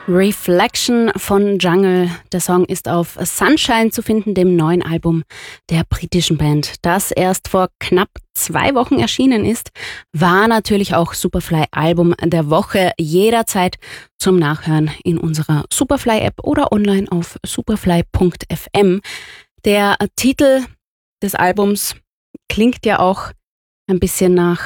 Reflection von Jungle. Der Song ist auf Sunshine zu finden, dem neuen Album der britischen Band, das erst vor knapp 2 Wochen erschienen ist, war natürlich auch Superfly Album der Woche, jederzeit zum Nachhören in unserer Superfly App oder online auf superfly.fm. Der Titel des Albums klingt ja auch ein bisschen nach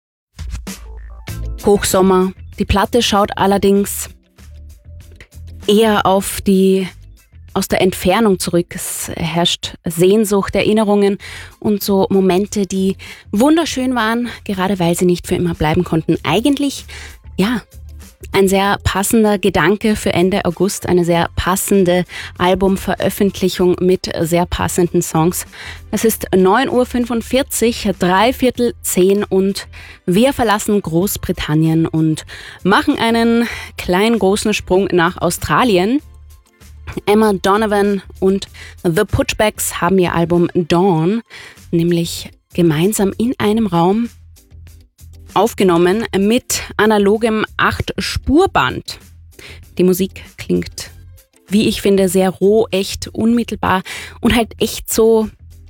Hochsommer. Die Platte schaut allerdings eher aus der Entfernung zurück. Es herrscht Sehnsucht, Erinnerungen und so Momente, die wunderschön waren, gerade weil sie nicht für immer bleiben konnten. Eigentlich, ja, ein sehr passender Gedanke für Ende August, eine sehr passende Albumveröffentlichung mit sehr passenden Songs. Es ist 9:45 Uhr, 9:45 und wir verlassen Großbritannien und machen einen kleinen großen Sprung nach Australien. Emma Donovan und The Putchbacks haben ihr Album Dawn nämlich gemeinsam in einem Raum aufgenommen mit analogem 8-Spurband. Die Musik klingt, wie ich finde, sehr roh, echt, unmittelbar und halt echt so,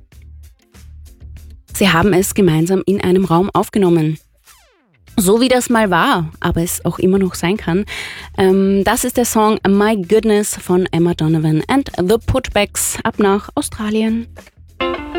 sie haben es gemeinsam in einem Raum aufgenommen. So wie das mal war, aber es auch immer noch sein kann. Das ist der Song My Goodness von Emma Donovan and The Putchbacks ab nach Australien.